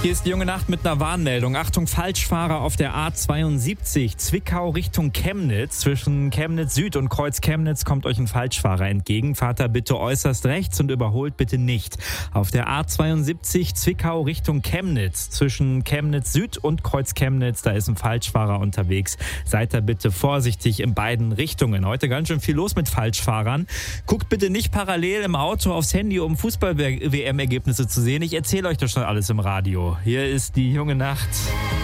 Hier ist die junge Nacht mit einer Warnmeldung. Achtung, Falschfahrer auf der A72 Zwickau Richtung Chemnitz. Zwischen Chemnitz Süd und Kreuz Chemnitz kommt euch ein Falschfahrer entgegen. Fahrt da bitte äußerst rechts und überholt bitte nicht. Auf der A72 Zwickau Richtung Chemnitz. Zwischen Chemnitz Süd und Kreuz Chemnitz, da ist ein Falschfahrer unterwegs. Seid da bitte vorsichtig in beiden Richtungen. Heute ganz schön viel los mit Falschfahrern. Guckt bitte nicht parallel im Auto aufs Handy, um Fußball-WM-Ergebnisse zu sehen. Ich erzähle euch das schon alles im Radio. Hier ist die junge Nacht.